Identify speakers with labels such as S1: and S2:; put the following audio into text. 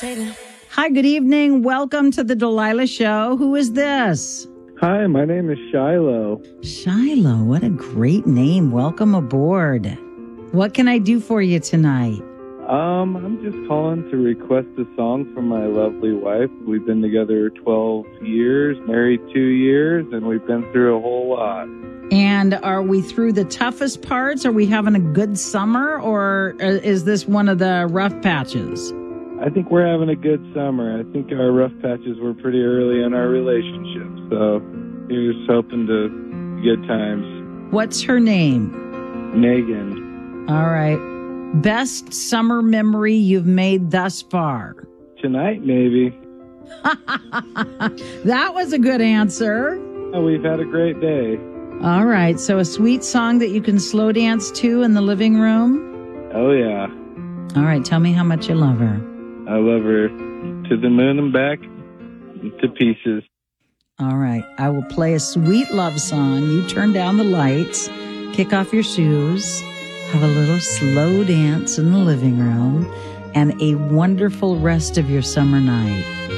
S1: Hi, good evening. Welcome to the Delilah Show. Who is this?
S2: Hi, my name is Shiloh.
S1: Shiloh, what a great name. Welcome aboard. What can I do for you tonight?
S2: I'm just calling to request a song from my lovely wife. We've been together 12 years, married 2 years, and we've been through a whole lot.
S1: And are we through the toughest parts? Are we having a good summer, or is this one of the rough patches?
S2: I think we're having a good summer. I think our rough patches were pretty early in our relationship, so here's hoping to good times.
S1: What's her name?
S2: Megan.
S1: All right. Best summer memory you've made thus far?
S2: Tonight, maybe.
S1: That was a good answer.
S2: Oh, we've had a great day.
S1: All right. So a sweet song that you can slow dance to in the living room?
S2: Oh, yeah.
S1: All right. Tell me how much you love her.
S2: I love her to the moon and back, to pieces.
S1: All right. I will play a sweet love song. You turn down the lights, kick off your shoes, have a little slow dance in the living room, and a wonderful rest of your summer night.